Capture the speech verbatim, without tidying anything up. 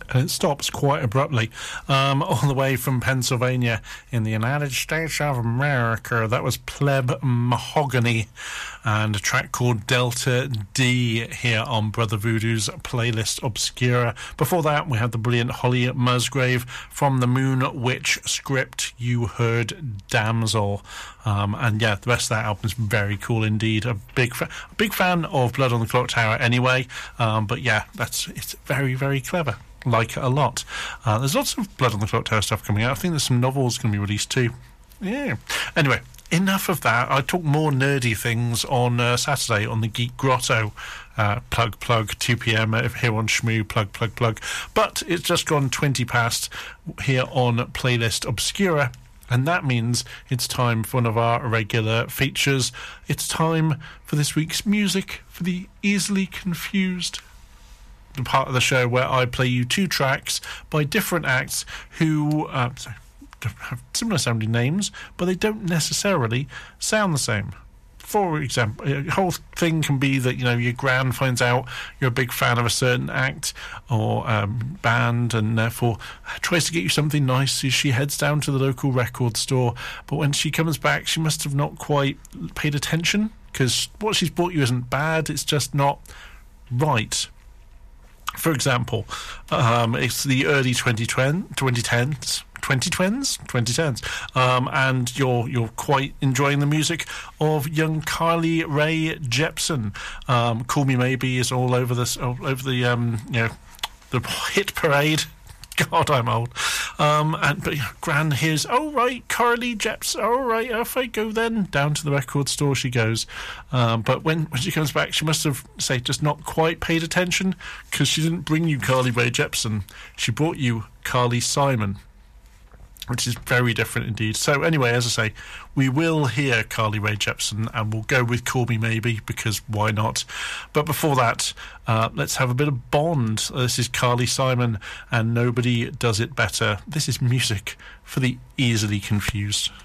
And it stops quite abruptly, um, all the way from Pennsylvania in the United States of America. That was Pleb Mahogany and a track called Delta D here on Brother Voodoo's Playlist Obscura. Before that, we had the brilliant Holly Musgrave from the Moon Witch script. You heard Damsel. Um, and yeah, the rest of that album is very cool indeed. A big, fa- a big fan of Blood on the Clock Tower anyway. Um, but yeah, that's it's very, very clever. Like it a lot. Uh, there's lots of Blood on the Clock Tower stuff coming out. I think there's some novels going to be released too. Yeah. Anyway, enough of that. I talk more nerdy things on uh, Saturday on the Geek Grotto. Uh, plug, plug, two p.m. here on Shmoo, plug, plug, plug. But it's just gone twenty past here on Playlist Obscura. And that means it's time for one of our regular features. It's time for this week's music for the easily confused. The part of the show where I play you two tracks by different acts who uh, sorry, have similar sounding names, but they don't necessarily sound the same. For example, the whole thing can be that, you know, your gran finds out you're a big fan of a certain act or um, band, and therefore tries to get you something nice. So she heads down to the local record store, but when she comes back, she must have not quite paid attention, because what she's bought you isn't bad, it's just not right. For example, um, it's the early twenty tens, twenty tens, twenty tens, um, and you're you're quite enjoying the music of young Carly Rae Jepsen. Um, Call Me Maybe is all over this, all over the um, you know, the hit parade. God, I'm old. Um, and but you know, Gran hears, oh right, Carly Jepsen. All right, off I go then. Down to the record store she goes. Um, but when, when she comes back, she must have, say, just not quite paid attention, because she didn't bring you Carly Rae Jepsen. She brought you Carly Simon, which is very different indeed. So anyway, as I say, we will hear Carly Rae Jepsen, and we'll go with Call Me Maybe, because why not? But before that, uh, let's have a bit of Bond. This is Carly Simon, and Nobody Does It Better. This is music for the easily confused.